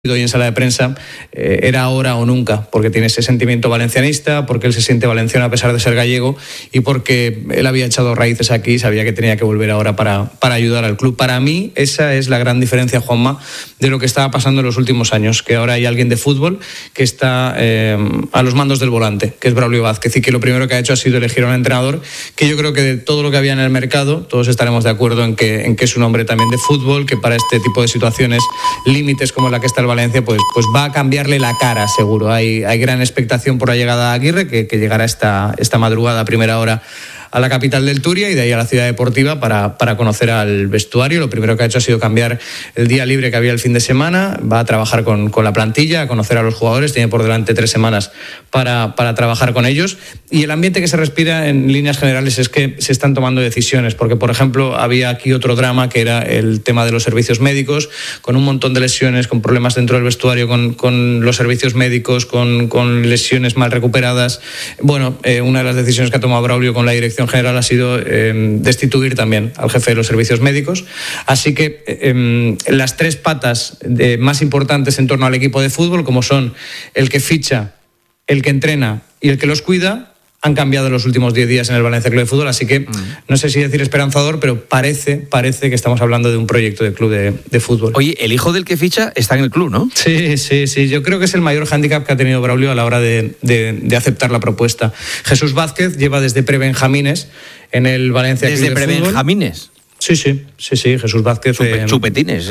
hoy en sala de prensa, era ahora o nunca, porque tiene ese sentimiento valencianista, porque él se siente valenciano a pesar de ser gallego y porque él había echado raíces aquí y sabía que tenía que volver ahora para ayudar al club. Para mí esa es la gran diferencia, Juanma, de lo que estaba pasando en los últimos años, que ahora hay alguien de fútbol que está a los mandos del volante, que es Braulio Vázquez, y que lo primero que ha hecho ha sido elegir a un entrenador que yo creo que de todo lo que había en el mercado, todos estaremos de acuerdo en que es un hombre también de fútbol, que para este tipo de situaciones límites como la que está el Valencia, pues va a cambiarle la cara, seguro. Hay gran expectación por la llegada de Aguirre, que llegará esta madrugada a primera hora a la capital del Turia y de ahí a la ciudad deportiva para conocer al vestuario. Lo primero que ha hecho ha sido cambiar el día libre que había el fin de semana, va a trabajar con la plantilla, a conocer a los jugadores, tiene por delante 3 semanas para trabajar con ellos, y el ambiente que se respira en líneas generales es que se están tomando decisiones, porque por ejemplo había aquí otro drama que era el tema de los servicios médicos, con un montón de lesiones, con problemas dentro del vestuario, con los servicios médicos, con lesiones mal recuperadas. Bueno, una de las decisiones que ha tomado Braulio con la dirección general ha sido destituir también al jefe de los servicios médicos. Así que las 3 patas más importantes en torno al equipo de fútbol, como son el que ficha, el que entrena y el que los cuida, han cambiado en los últimos 10 días en el Valencia Club de Fútbol. Así que no sé si decir esperanzador, pero parece que estamos hablando de un proyecto de club de fútbol. Oye, el hijo del que ficha está en el club, ¿no? Sí. Yo creo que es el mayor hándicap que ha tenido Braulio a la hora de aceptar la propuesta. Jesús Vázquez lleva desde prebenjamines en el Valencia Club de Fútbol. ¿Desde prebenjamines? Sí, Jesús Vázquez. Chupetines.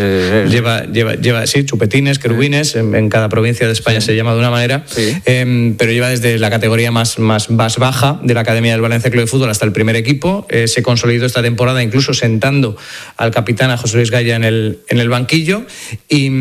Lleva chupetines, querubines, en cada provincia de España se llama de una manera, pero lleva desde la categoría más baja de la Academia del Valencia Club de Fútbol hasta el primer equipo. Se consolidó esta temporada incluso sentando al capitán, a José Luis Gaya, en el banquillo. Y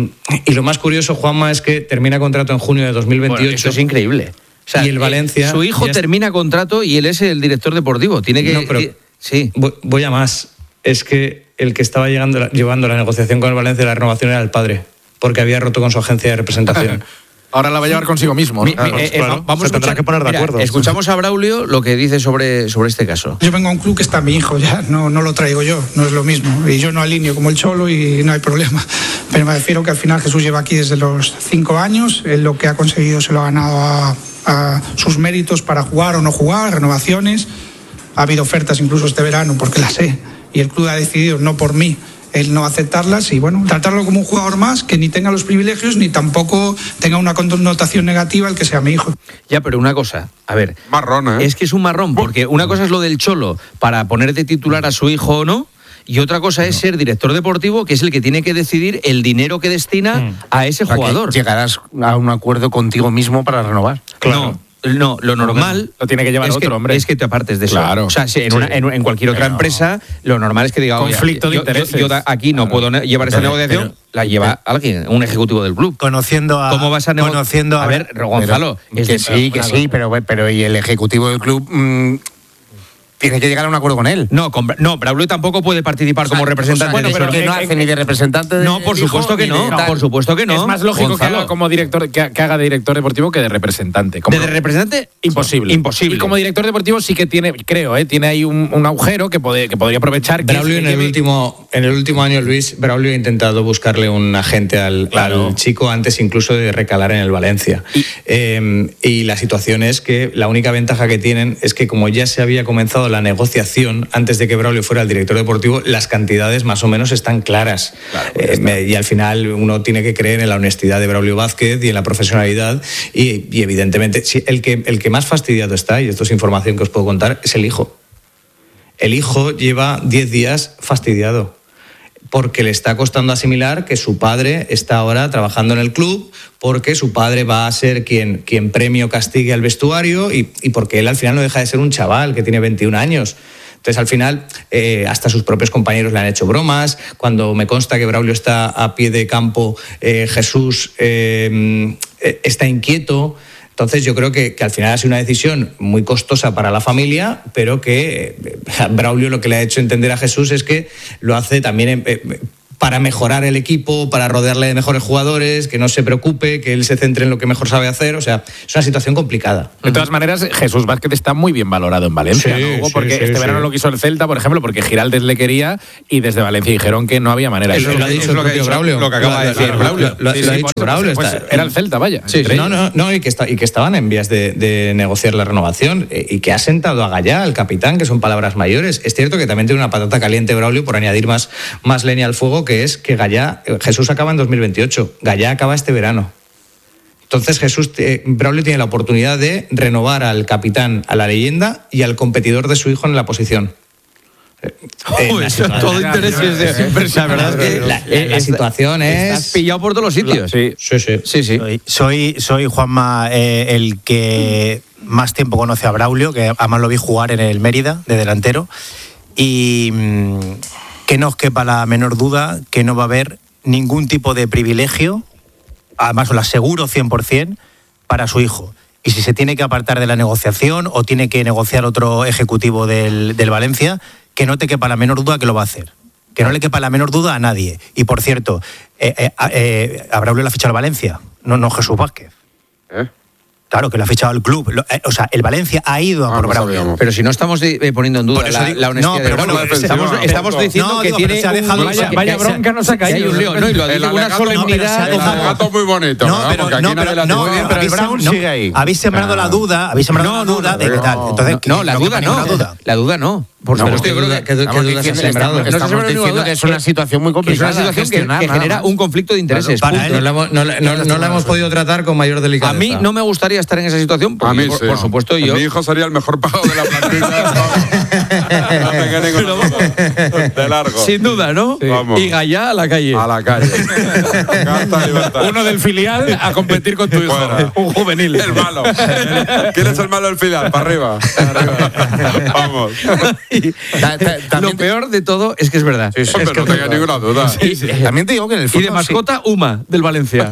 lo más curioso, Juanma, es que termina contrato en junio de 2028. Bueno, eso es increíble. O sea, y el Valencia... Su hijo termina contrato y él es el director deportivo. Tiene que... No, pero sí. Voy a más. Es que el que estaba llevando la negociación con el Valencia de la renovación era el padre, porque había roto con su agencia de representación. Ahora la va a llevar consigo mismo, ¿no? Vamos a escuchar, que poner de acuerdo. Escuchamos a Braulio lo que dice sobre este caso. Yo vengo a un club que está mi hijo, ya no lo traigo yo, no es lo mismo. Y yo no alineo como el Cholo y no hay problema. Pero me refiero que al final Jesús lleva aquí desde los 5 años, él lo que ha conseguido se lo ha ganado a sus méritos para jugar o no jugar, renovaciones. Ha habido ofertas incluso este verano, porque las sé. Y el club ha decidido, no por mí, el no aceptarlas y bueno, tratarlo como un jugador más que ni tenga los privilegios ni tampoco tenga una connotación negativa el que sea mi hijo. Ya, pero una cosa, a ver, marrón, es que es un marrón, porque una cosa es lo del Cholo para ponerte titular a su hijo o no, y otra cosa es ser director deportivo, que es el que tiene que decidir el dinero que destina a ese jugador. Llegarás a un acuerdo contigo mismo para renovar. Claro. No, lo normal lo tiene que llevar otro, hombre. Es que te apartes de eso. Claro. O sea, en cualquier otra empresa, lo normal es que diga, conflicto de intereses. Yo aquí no puedo llevar esa negociación, la lleva alguien, un ejecutivo del club. ¿Cómo vas a negociar? A ver, Gonzalo, que sí, pero y el ejecutivo del club tiene que llegar a un acuerdo con él. No, Braulio tampoco puede participar como representante. Bueno, pero que no hace ni de representante. No, por supuesto que no. Por supuesto que no. Es más lógico que haga como director, que haga de director deportivo que de representante. ¿De representante? Imposible. Imposible. Y como director deportivo sí que tiene, creo, tiene ahí un agujero que podría aprovechar. Braulio en el último año, Luis, Braulio ha intentado buscarle un agente al chico antes incluso de recalar en el Valencia. Y la situación es que la única ventaja que tienen es que como ya se había comenzado la negociación antes de que Braulio fuera el director deportivo, las cantidades más o menos están claras. Claro, y al final uno tiene que creer en la honestidad de Braulio Vázquez y en la profesionalidad y evidentemente el que más fastidiado está, y esto es información que os puedo contar, es el hijo. El hijo lleva 10 días fastidiado porque le está costando asimilar que su padre está ahora trabajando en el club, porque su padre va a ser quien premio castigue al vestuario y porque él al final no deja de ser un chaval que tiene 21 años. Entonces, al final, hasta sus propios compañeros le han hecho bromas. Cuando me consta que Braulio está a pie de campo, Jesús está inquieto. Entonces yo creo que al final ha sido una decisión muy costosa para la familia, pero que Braulio lo que le ha hecho entender a Jesús es que lo hace también para mejorar el equipo, para rodearle de mejores jugadores, que no se preocupe, que él se centre en lo que mejor sabe hacer. O sea, es una situación complicada. De todas maneras, Jesús Vázquez está muy bien valorado en Valencia, Sí, ¿no, Hugo? sí, Porque sí, este verano lo quiso el Celta, por ejemplo, porque Giraldez le quería y desde Valencia dijeron que no había manera. Eso lo ha dicho el propio Braulio. lo que acaba de decir Braulio. Lo ha dicho Braulio. Pues era el Celta, vaya. Sí, no, y que estaban en vías de negociar la renovación y que ha sentado a Gallá, al capitán, que son palabras mayores. Es cierto que también tiene una patata caliente Braulio por añadir más leña al fuego, que es que Gallá, Jesús acaba en 2028, Gallá acaba este verano. Entonces Braulio tiene la oportunidad de renovar al capitán, a la leyenda y al competidor de su hijo en la posición. Todo interés es la verdad es que la situación estás es pillado por todos los sitios. Sí. Soy Juanma, el que más tiempo conoce a Braulio, que además lo vi jugar en el Mérida de delantero, y que no os quepa la menor duda que no va a haber ningún tipo de privilegio, además os lo aseguro 100%, para su hijo. Y si se tiene que apartar de la negociación o tiene que negociar otro ejecutivo del Valencia, que no te quepa la menor duda que lo va a hacer. Que no le quepa la menor duda a nadie. Y por cierto, a Braulio le ha fichado el Valencia, no Jesús Vázquez. Claro, que lo ha fichado el club. O sea, el Valencia ha ido a por Braulio. Pero si no estamos poniendo en duda la honestidad de Braulio. Estamos diciendo que tiene vaya bronca nos ha caído. Hay un lío, ¿no? Y lo ha dicho con una solemnidad. El alegato muy bonito, ¿no? Porque aquí nadie la tiene. Pero el Brown sigue ahí. Habéis sembrado la duda, de qué tal. Entonces, la duda no. La duda no. Por supuesto, yo creo que dudas ha sembrado. Estamos diciendo que es una situación muy complicada. Es una situación que genera un conflicto de intereses. No la hemos podido tratar con mayor delicadeza. A mí no me gustaría estar en esa situación. A mí por supuesto, yo. Mi hijo sería el mejor pagado de la plantilla. De largo. Sin duda, ¿no? Sí. Y Gallá a la calle. A la calle. Uno del filial a competir con tu hijo. Fuera. Un juvenil. El malo. ¿Quién es el malo del filial? Para arriba. Vamos. Lo peor de todo es que es verdad. Es que no tenga ninguna duda. También te digo que en el fondo, Y de mascota, Uma, del Valencia.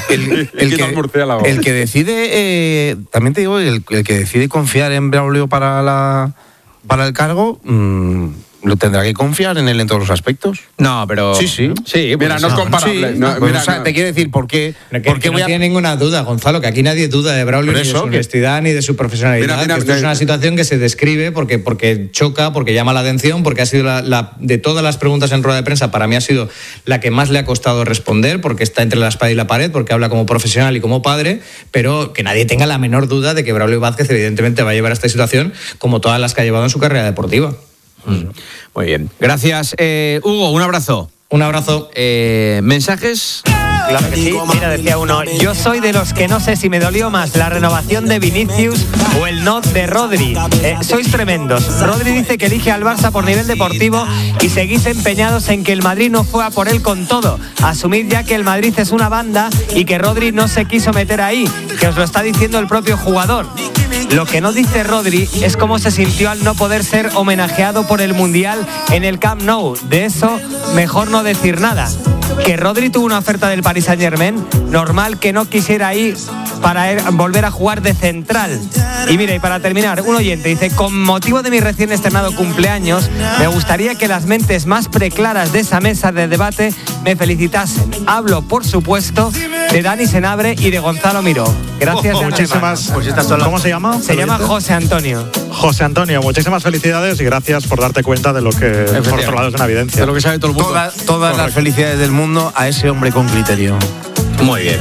el que decide, también te digo, el que decide confiar en Braulio para el cargo, lo tendrá que confiar en él en todos los aspectos. No, pero... Sí. Mira, no es comparable. Sí, Mira, te quiero decir por qué. Porque no tiene ninguna duda, Gonzalo, que aquí nadie duda de Braulio, ni de su honestidad, ni de su profesionalidad. Mira, que esto es una situación que se describe porque choca, porque llama la atención, porque ha sido de todas las preguntas en rueda de prensa, para mí ha sido la que más le ha costado responder, porque está entre la espada y la pared, porque habla como profesional y como padre, pero que nadie tenga la menor duda de que Braulio Vázquez evidentemente va a llevar a esta situación como todas las que ha llevado en su carrera deportiva. Muy bien. Gracias, Hugo. Un abrazo. Un abrazo. ¿Mensajes? Claro que sí. Mira, decía uno, yo soy de los que no sé si me dolió más la renovación de Vinicius o el no de Rodri. Sois tremendos. Rodri dice que elige al Barça por nivel deportivo y seguís empeñados en que el Madrid no fue a por él con todo. Asumid ya que el Madrid es una banda y que Rodri no se quiso meter ahí, que os lo está diciendo el propio jugador. Lo que no dice Rodri es cómo se sintió al no poder ser homenajeado por el Mundial en el Camp Nou. De eso, mejor no decir nada. Que Rodri tuvo una oferta del Paris Saint-Germain, normal que no quisiera ir para volver a jugar de central. Y mira, y para terminar, un oyente dice, con motivo de mi recién estrenado cumpleaños, me gustaría que las mentes más preclaras de esa mesa de debate me felicitasen. Hablo, por supuesto, de Dani Senabre y de Gonzalo Miró. Gracias. Muchísimas. ¿Cómo se llama? Se llama José Antonio. José Antonio, muchísimas felicidades y gracias por darte cuenta de lo que, por otro lado, es una evidencia. De lo que sabe todo el mundo. Todas las felicidades del mundo a ese hombre con criterio. Muy bien.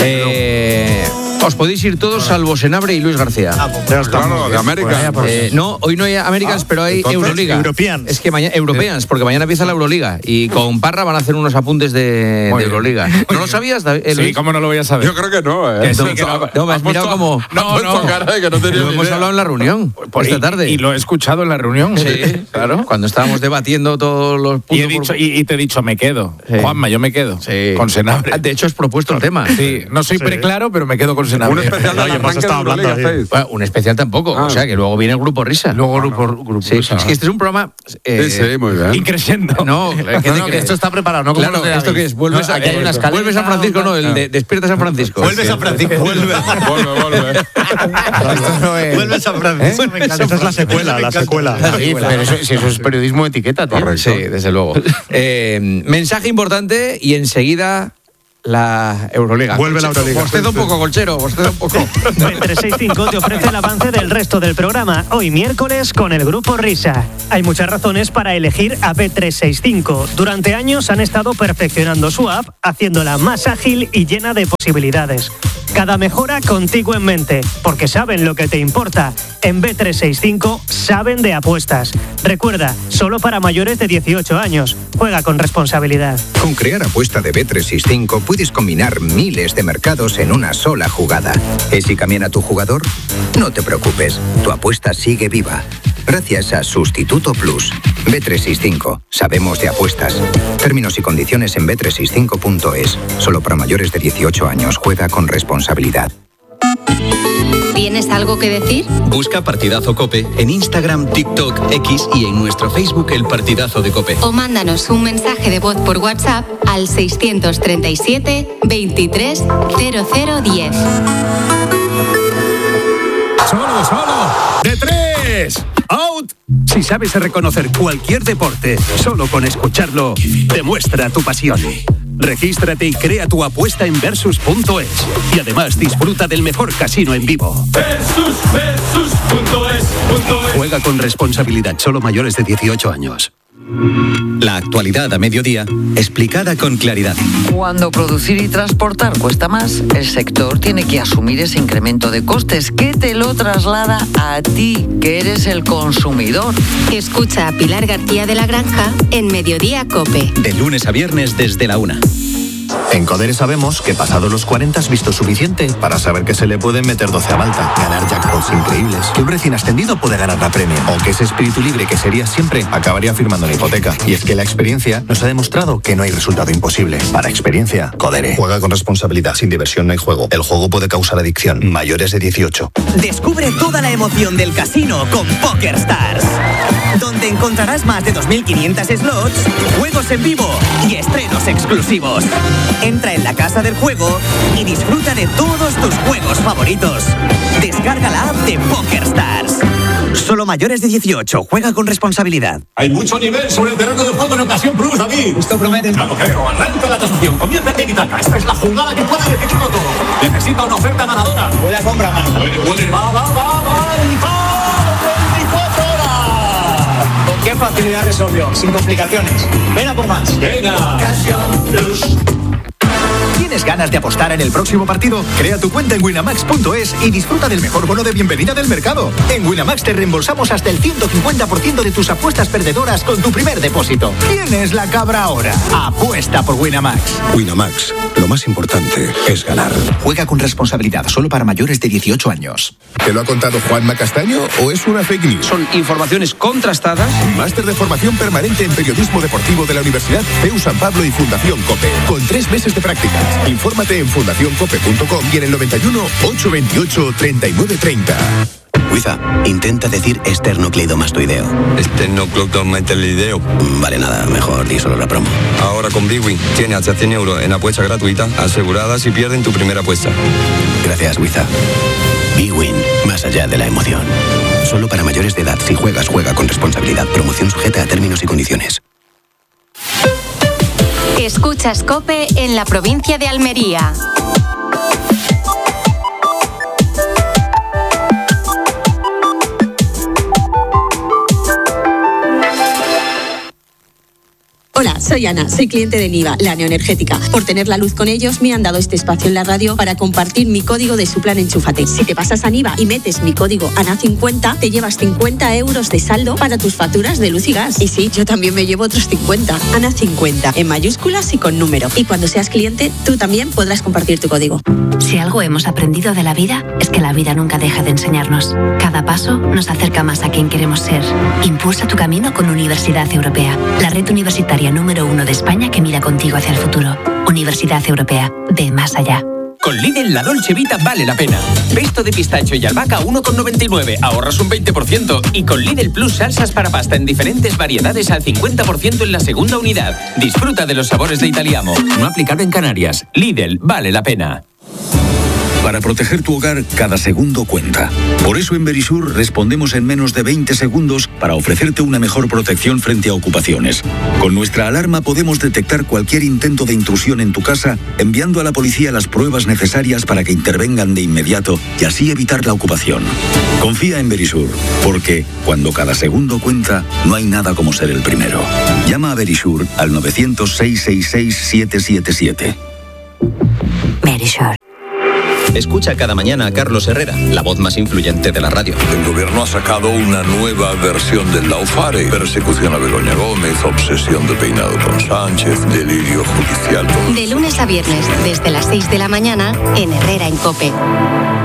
Os podéis ir todos salvo Senabre y Luis García. Claro, de América. No, hoy no hay Americans, pero hay Euroliga. Europeans. Es que mañana Europeans, porque mañana empieza la Euroliga y con Parra van a hacer unos apuntes de Euroliga. ¿No lo sabías, David? Sí, ¿cómo no lo voy a saber? Yo creo que no, No, me has mirado como... No, cara de que no tenía Lo ni hemos idea. hablado en la reunión esta tarde. Y lo he escuchado en la reunión. Sí, claro. Cuando estábamos debatiendo todos los puntos. Y te he dicho, me quedo. Sí. Juanma, yo me quedo. Sí. Con Senabre. De hecho, has propuesto el tema. Sí, no soy preclaro, pero me quedo con en Un abril. especial de Oye, hemos arranque estado de Euroliga hablando de- hacéis. Bueno, un especial tampoco, o sea que luego viene el Grupo Risa. Luego grupo Sí, Risa. es que este es un programa... Sí, muy bien. Increciendo. No, ¿qué te No, que crees? esto está preparado, ¿no? Como Claro, los de ¿esto David. qué es? Vuelves No, a aquí hay una escalera. Vuelves a Francisco, no, el de Despierta San Francisco. Vuelve San Francisco, vuelve. Vuelve. Esto no es... Vuelve San Francisco, me encanta. Esa es la secuela, la secuela. David, pero eso es periodismo de etiqueta, tío. Correcto. Sí, desde luego. Mensaje importante y enseguida la Euroliga. Vuelve la Euroliga. Bosteza un poco, Colchero, bosteza un poco. Bet365 te ofrece el avance del resto del programa, hoy miércoles con el Grupo Risa. Hay muchas razones para elegir a Bet365. Durante años han estado perfeccionando su app, haciéndola más ágil y llena de posibilidades. Cada mejora contigo en mente, porque saben lo que te importa. En Bet365 saben de apuestas. Recuerda, solo para mayores de 18 años. Juega con responsabilidad. Con Crear Apuesta de Bet365 puedes combinar miles de mercados en una sola jugada. ¿Y si cambian a tu jugador? No te preocupes, tu apuesta sigue viva. Gracias a Sustituto Plus. Bet365, sabemos de apuestas. Términos y condiciones en bet365.es. Solo para mayores de 18 años. Juega con responsabilidad. ¿Tienes algo que decir? Busca Partidazo Cope en Instagram, TikTok, X y en nuestro Facebook El Partidazo de Cope. O mándanos un mensaje de voz por WhatsApp al 637 23 0010. ¡Solo! ¡De tres! ¡Out! Si sabes reconocer cualquier deporte, solo con escucharlo, demuestra tu pasión. Regístrate y crea tu apuesta en Versus.es. Y además disfruta del mejor casino en vivo. Versus.es. Juega con responsabilidad, solo mayores de 18 años. La actualidad a mediodía, explicada con claridad. Cuando producir y transportar cuesta más, el sector tiene que asumir ese incremento de costes que te lo traslada a ti, que eres el consumidor. Escucha a Pilar García de la Granja en Mediodía Cope. De lunes a viernes desde la 1. En Codere sabemos que pasado los 40 has visto suficiente para saber que se le pueden meter 12 a Malta, ganar jackpots increíbles, que un recién ascendido puede ganar la Premier, o que ese espíritu libre que serías siempre acabaría firmando la hipoteca. Y es que la experiencia nos ha demostrado que no hay resultado imposible. Para experiencia, Codere. Juega con responsabilidad. Sin diversión no hay juego. El juego puede causar adicción. Mayores de 18. Descubre toda la emoción del casino con PokerStars, donde encontrarás más de 2.500 slots, juegos en vivo y estrenos exclusivos. Entra en la casa del juego y disfruta de todos tus juegos favoritos. Descarga la app de PokerStars. Solo mayores de 18. Juega con responsabilidad. Hay mucho nivel sobre el terreno de juego en Ocasión Plus, David. Esto promete. Ya lo creo. Arranca la tasación. Comienza el tiki-taka. Esta es la jugada que puede definirlo todo. Necesita una oferta ganadora. Puede la compra más. Puede. Va. 24 horas. ¿Con qué facilidad resolvió? Sin complicaciones. Ven a por más. Venga. Ocasión Plus. ¿Tienes ganas de apostar en el próximo partido? Crea tu cuenta en winamax.es y disfruta del mejor bono de bienvenida del mercado. En Winamax te reembolsamos hasta el 150% de tus apuestas perdedoras con tu primer depósito. ¿Quién es la cabra ahora? Apuesta por Winamax. Winamax, lo más importante es ganar. Juega con responsabilidad, solo para mayores de 18 años. ¿Te lo ha contado Juanma Castaño o es una fake news? Son informaciones contrastadas. Máster de formación permanente en periodismo deportivo de la Universidad CEU San Pablo y Fundación COPE, con 3 meses de prácticas. Infórmate en fundacioncope.com y en el 91 828 3930. Wiza, intenta decir esternocleidomastoideo. Esternocleidomastoideo. Vale, nada, mejor di solo la promo. Ahora con Bwin tiene hasta 100 euros en apuesta gratuita asegurada si pierden tu primera apuesta. Gracias, Wiza. Bwin, más allá de la emoción. Solo para mayores de edad. Si juegas, juega con responsabilidad. Promoción sujeta a términos y condiciones. Escuchas Cope en la provincia de Almería. Hola, soy Ana, soy cliente de Niva, la neoenergética. Por tener la luz con ellos me han dado este espacio en la radio para compartir mi código de su plan Enchúfate. Si te pasas a Niva y metes mi código ANA50, te llevas 50 euros de saldo para tus facturas de luz y gas. Y sí, yo también me llevo otros 50. ANA50, en mayúsculas y con número. Y cuando seas cliente, tú también podrás compartir tu código. Si algo hemos aprendido de la vida, es que la vida nunca deja de enseñarnos. Cada paso nos acerca más a quien queremos ser. Impulsa tu camino con Universidad Europea, la red universitaria número 1 de España que mira contigo hacia el futuro. Universidad Europea, ve más allá. Con Lidl la Dolce Vita vale la pena. Pesto de pistacho y albahaca 1,99, ahorras un 20%. Y con Lidl Plus salsas para pasta en diferentes variedades al 50% en la segunda unidad. Disfruta de los sabores de Italiamo. No aplicable en Canarias. Lidl vale la pena. Para proteger tu hogar, cada segundo cuenta. Por eso en Verisur respondemos en menos de 20 segundos para ofrecerte una mejor protección frente a ocupaciones. Con nuestra alarma podemos detectar cualquier intento de intrusión en tu casa, enviando a la policía las pruebas necesarias para que intervengan de inmediato y así evitar la ocupación. Confía en Verisur, porque cuando cada segundo cuenta, no hay nada como ser el primero. Llama a Verisur al 900-666-777. Verisur. Escucha cada mañana a Carlos Herrera, la voz más influyente de la radio. El gobierno ha sacado una nueva versión del Laufare. Persecución a Begoña Gómez, obsesión de peinado con Sánchez, delirio judicial. De lunes a viernes, desde las 6 de la mañana, en Herrera en COPE.